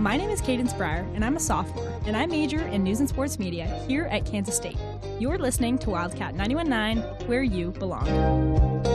My name is Cadence Breyer, and I'm a sophomore, and I major in news and sports media here at Kansas State. You're listening to Wildcat 91.9, where you belong.